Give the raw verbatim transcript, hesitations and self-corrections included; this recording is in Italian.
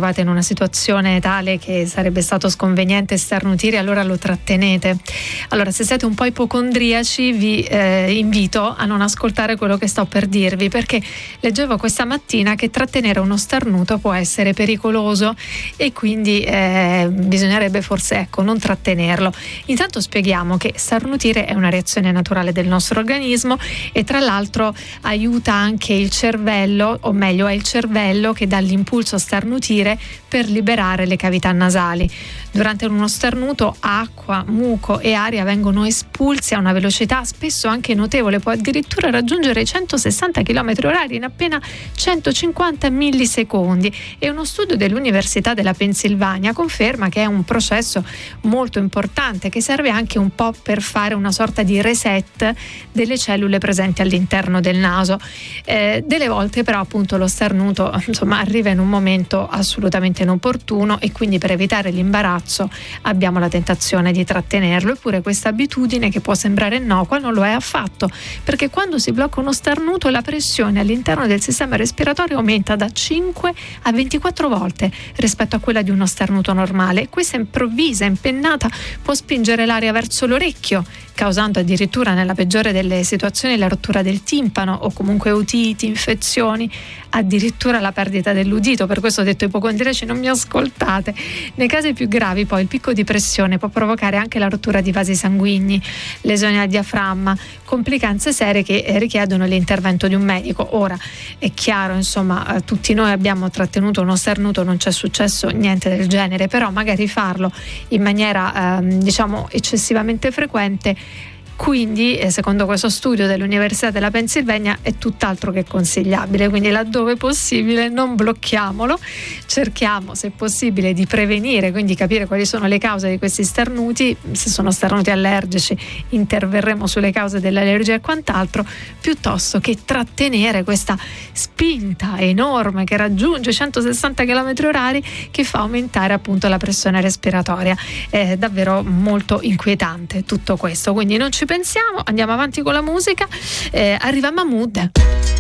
trovate in una situazione tale che sarebbe stato sconveniente starnutire, allora lo trattenete. Allora, se siete un po' ipocondriaci, vi eh, invito a non ascoltare quello che sto per dirvi, perché leggevo questa mattina che trattenere uno starnuto può essere pericoloso e quindi eh, bisognerebbe forse ecco non trattenerlo. Intanto spieghiamo che starnutire è una reazione naturale del nostro organismo e tra l'altro aiuta anche il cervello, o meglio è il cervello che dà l'impulso a starnutire per liberare le cavità nasali. Durante uno starnuto acqua, muco e aria vengono espulsi a una velocità spesso anche notevole, può addirittura raggiungere i centosessanta chilometri orari in appena centocinquanta millisecondi, e uno studio dell'Università della Pennsylvania conferma che è un processo molto importante che serve anche un po' per fare una sorta di reset delle cellule presenti all'interno del naso. Eh, delle volte però appunto lo starnuto insomma arriva in un momento assolutamente inopportuno e quindi per evitare l'imbarazzo abbiamo la tentazione di trattenerlo, eppure questa abitudine che può sembrare innocua non lo è affatto, perché quando si blocca uno starnuto la pressione all'interno del sistema respiratorio aumenta da cinque a ventiquattro volte rispetto a quella di uno starnuto normale. Questa improvvisa impennata può spingere l'aria verso l'orecchio, causando addirittura nella peggiore delle situazioni la rottura del timpano o comunque otiti, infezioni, addirittura la perdita dell'udito. Per questo ho detto ipocondriaci, non mi ascoltate. Nei casi più gravi poi il picco di pressione può provocare anche la rottura di vasi sanguigni, lesioni al diaframma, complicanze serie che richiedono l'intervento di un medico. Ora è chiaro, insomma, tutti noi abbiamo trattenuto uno starnuto, non c'è successo niente del genere, però magari farlo in maniera ehm, diciamo eccessivamente frequente, quindi secondo questo studio dell'Università della Pennsylvania è tutt'altro che consigliabile. Quindi laddove possibile non blocchiamolo, cerchiamo se possibile di prevenire, quindi capire quali sono le cause di questi starnuti. Se sono starnuti allergici interverremo sulle cause dell'allergia e quant'altro, piuttosto che trattenere questa spinta enorme che raggiunge centosessanta chilometri orari, che fa aumentare appunto la pressione respiratoria. È davvero molto inquietante tutto questo, quindi non ci pensiamo, andiamo avanti con la musica. Eh, arriva Mahmood.